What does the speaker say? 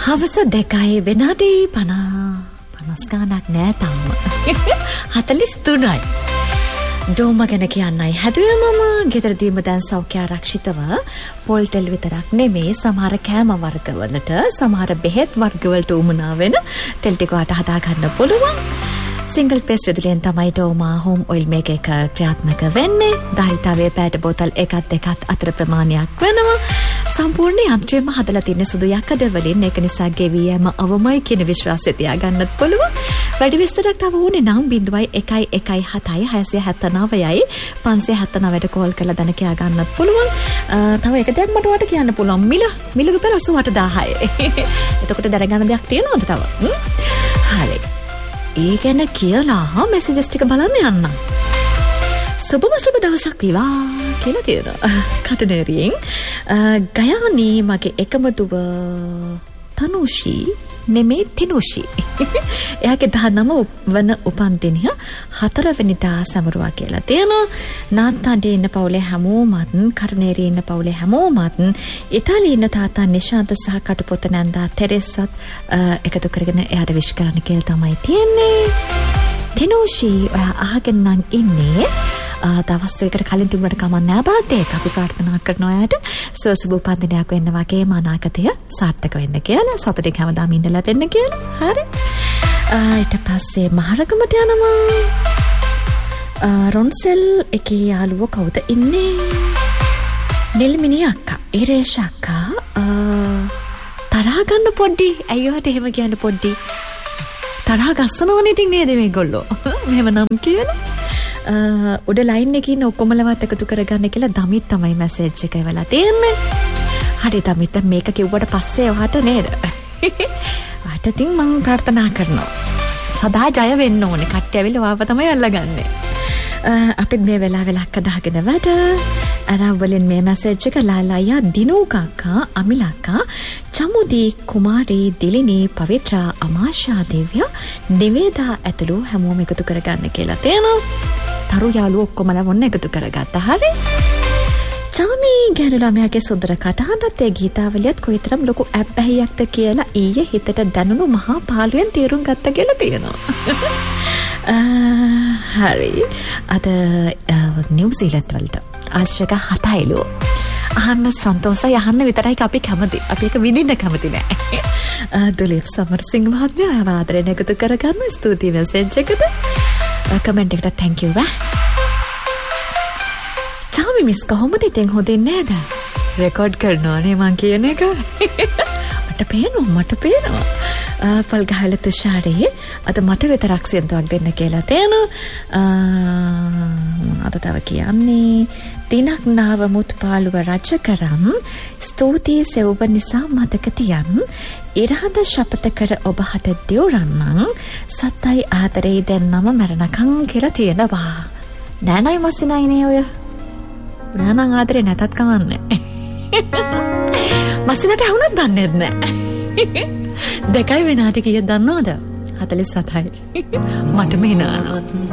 හවස 2 විනාඩි 50 ගානක් නෑ තාම. 43යි. ඩෝම ගැන කියන්නයි හැදුවේ මම. ගෙදරදීම දැන් සෞඛ්‍ය ආරක්ෂිතව පොල් තෙල් විතරක් නෙමේ සමහර කෑම වර්ගවලට සමහර බෙහෙත් වර්ගවලට උමනා වෙන තෙල් ටික හදා ගන්න පුළුවන්. සිංගල් පේස් විදුලියෙන් තමයි ඩෝමා හෝම් ඔයිල් මේක එක ක්‍රියාත්මක වෙන්නේ. ධාරිතාවයේ පැයට බෝතල් එකත් අතර ප්‍රමාණයක් වෙනවා. සම්පූර්ණ යන්ත්‍රයම හදලා තියෙන සුදු යකඩ වලින්. ඒක නිසා ගෙවි යෑම අවමයි කියන විශ්වාසය තියාගන්නත් පුළුවන්. වැඩි විස්තරයක් තව ඕනේ නම් 0117 679යි 579ට කෝල් කරලා දැන කියා ගන්නත් පුළුවන්. තව එක දෙයක් මට ඔයාලට කියන්න පුළුවන්. මිල රුපියල් 88000යි. එතකොට දැනගන්න දෙයක් තියෙනවද තව? හරි. ඒ ගැන කියලා මෙසේජස් ටික බලන්න යන්න. සුබ දවසක් වේවා කියලා තියෙනවා. කටනේරියෙන් ගයානී මගේ එකම දුව තනුෂි නෙමේ තිනුෂි. එයාගේ 19 වන උපන්දිනය 4 වෙනිදා සමරුවා කියලා තියෙනවා. නාත්තන්ට ඉන්න පවුලේ හැමෝමත් කටනේරියේ ඉන්න පවුලේ හැමෝමත් ඉතාලියේ ඉන්න තාත්තා නිශාන්ත සහ කටුපොත නැන්දා තෙරෙස්සත් එකතු කරගෙන එයාට විශ් කරන්න කියලා තමයි තියෙන්නේ. තිනුෂි ඔයා අහගෙන නම් ඉන්නේ දවස් දෙකකට කලින් තිබුණට කමක් නෑ බාත් ඒක අපි ප්‍රාර්ථනා කරනවා ඔයාට සුබ උපන්දිනයක් වෙන්න වගේම අනාගතය සාර්ථක වෙන්න කියලා සතුටින් හැමදාම ඉන්න ලැබෙන්න කියලා. හරි. ඊට පස්සේ මහරගමට යනවා. රොන්සෙල් එකේ යාළුවෝ කවුද ඉන්නේ? නෙල්මිනි අක්කා, ඉරේෂ අක්කා තරහ ගන්න පොඩ්ඩි. අයියෝට එහෙම කියන්න පොඩ්ඩි. තරහ ගස්සනවනේ ඉතින් නේද මේගොල්ලෝ. මෙහෙම නම් කියලා. උඩ ලයින් එකේ ඉන්න ඔක්කොමලවත් එකතු කරගන්න කියලා දමිත් තමයි මැසේජ් එක එවලා තියෙන්නේ. හරි දමිත් මේක කිව්වට පස්සේ ඔයාට නේද? ඔයාට ඉතින් මම ප්‍රාර්ථනා කරනවා. සදා ජය වෙන්න ඕනේ. කට්ටිය ඇවිල්ලා වාව තමයි අල්ලගන්නේ. අපිත් මේ වෙලාවෙ ලක්ක දාගෙන වැඩ. අරවලින් මේ මැසේජ් එක ලාලායා දිනු කක්කා අමිලක්කා චමුදී කුමාරී දිලිනී පවිත්‍රා අමාෂා දේවිය නිවේදා ඇතුළු හැමෝම එකතු කරගන්න කියලා තියෙනවා. තරු යාළුවෝ ඔක්කොමලා වොන්න එකතු කරගත්තා. හරි. චාමී ගැරු ළමයාගේ සුන්දර කටහඬත් ඒ ගීතාවලියත් කොයිතරම් ලොකු ඇබ්බැහියක්ද කියලා ඊයේ හිතට දැනුණු මහා පාළුවෙන් තීරුම් ගත්ත කියලා තියෙනවා. හරි. අද නිව්සීලන්ත වලට ආශක 7යිලු. අහන්න සන්තෝෂයි අහන්න විතරයි අපි කැමති. අපි ඒක විඳින්න කැමති නෑ. දුලීප් සමරසිංහ මහත්මයා ආදරෙන් එකතු කරගන්න ස්තුතියි මැසේජ් එකට. කමෙන්ට් එකට thank you වා. චාමි මිස් කොහොමද ඉතින් හොදෙන්නේ නේද? රෙකෝඩ් කරනවානේ මං කියන එක. මට පේනවා. පල්ගහල තුෂාරයේ අද මට විතරක් සියන්තුවක් දෙන්න කියලා තියෙනවා. අද තව කියන්නේ දිනක් නාවමුත් පාළුව රජ කරම් ස්තුතියි සෙව්ව නිසා මතක තියන් ඉරහද ශපත කර ඔබ හට දියුරන්නම් සත්තයි ආදරේ දෙන්නම මරණකම් කියලා තියෙනවා. නෑනයි මස්සිනයිනේ ඔය. නෑනං ආදරේ නැතත් කමන්නේ. මස්සිනට ඇහුණත් දන්නේ නැහැ. 2 විනාඩි කීයක් දන්නවද? 47යි. මට මේ නාන